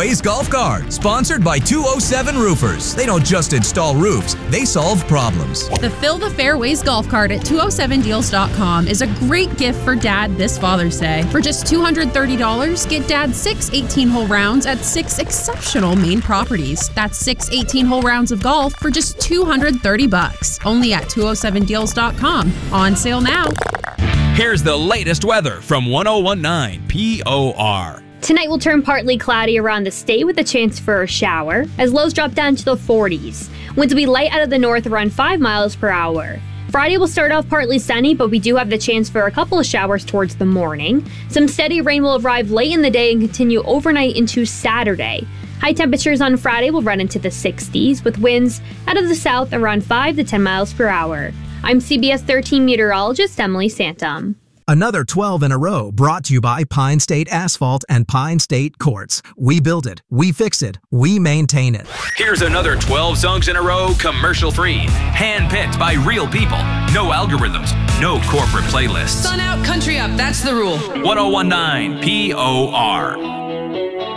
Fairways Golf Cart, sponsored by 207 Roofers. They don't just install roofs, they solve problems. The Fill the Fairways Golf Cart at 207deals.com is a great gift for Dad this Father's Day. For just $230, get Dad 6 18-hole rounds at 6 exceptional Maine properties. That's 6 18-hole rounds of golf for just $230. Only at 207deals.com. On sale now. Here's the latest weather from 1019 POR. Tonight will turn partly cloudy around the state with a chance for a shower, as lows drop down to the 40s. Winds will be light out of the north around 5 miles per hour. Friday will start off partly sunny, but we do have the chance for a couple of showers towards the morning. Some steady rain will arrive late in the day and continue overnight into Saturday. High temperatures on Friday will run into the 60s, with winds out of the south around 5 to 10 miles per hour. I'm CBS 13 meteorologist Emily Santum. Another 12 in a row brought to you by Pine State Asphalt and Pine State Quartz. We build it, we fix it, we maintain it. Here's another 12 songs in a row, commercial-free, hand-picked by real people. No algorithms, no corporate playlists. Sun out, country up, that's the rule. 1019 POR.